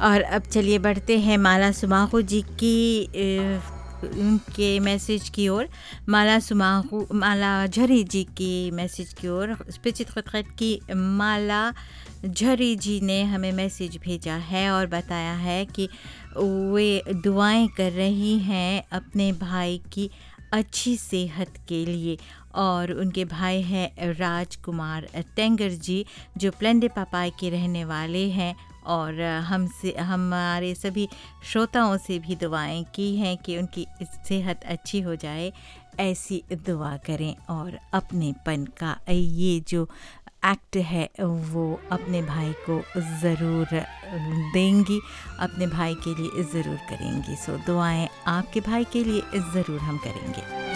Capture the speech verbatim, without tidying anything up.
और अब चलिए बढ़ते हैं माला सुमाखू जी की अ, उनके मैसेज की ओर। माला सुमाखू माला झरी जी की मैसेज की ओर स्पेचित खत की माला झरी जी ने हमें मैसेज भेजा है और बताया है कि वे दुआएं कर रही हैं अपने भाई की अच्छी सेहत के लिए और उनके भाई हैं राजकुमार टेंगर जी जो प्लेंडे पापाई के रहने वाले हैं और हमसे हमारे सभी श्रोताओं से भी दुआएं की हैं कि उनकी सेहत अच्छी हो जाए। ऐसी दुआ करें और अपनेपन का ये जो एक्ट है वो अपने भाई को ज़रूर देंगी, अपने भाई के लिए ज़रूर करेंगी। सो दुआएं आपके भाई के लिए ज़रूर हम करेंगे।